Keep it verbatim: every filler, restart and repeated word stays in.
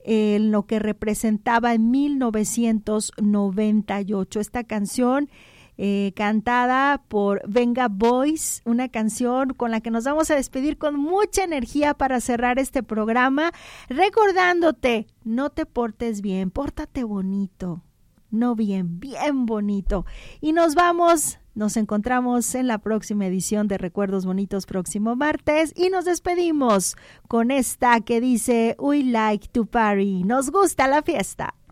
eh, en lo que representaba en mil novecientos noventa y ocho. Esta canción eh, cantada por Venga Boys, una canción con la que nos vamos a despedir con mucha energía para cerrar este programa, recordándote, no te portes bien, pórtate bonito, no bien, bien bonito. Y nos vamos, nos encontramos en la próxima edición de Recuerdos Bonitos próximo martes y nos despedimos con esta que dice We like to party, nos gusta la fiesta.